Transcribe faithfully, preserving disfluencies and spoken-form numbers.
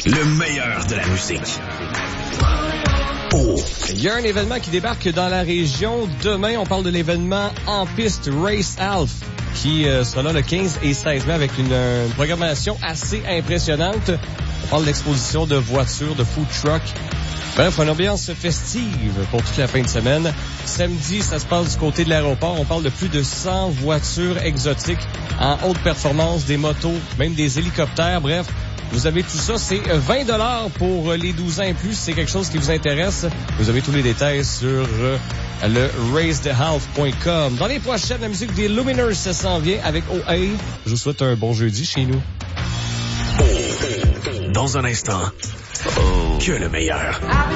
Le meilleur de la musique. Oh. Il y a un événement qui débarque dans la région. Demain, on parle de l'événement En Piste Race Alf qui euh, sera là le quinze et seize mai avec une, une programmation assez impressionnante. On parle d'exposition de voitures, de food truck. Bref, une ambiance festive pour toute la fin de semaine. Samedi, ça se passe du côté de l'aéroport. On parle de plus de cent voitures exotiques en haute performance, des motos, même des hélicoptères. Bref, vous avez tout ça. C'est vingt dollars pour les douze ans et plus. C'est quelque chose qui vous intéresse. Vous avez tous les détails sur le race the half point com. Dans les prochaines, la musique des Luminers s'en vient avec O A. Je vous souhaite un bon jeudi chez nous. Dans un instant, oh, que le meilleur.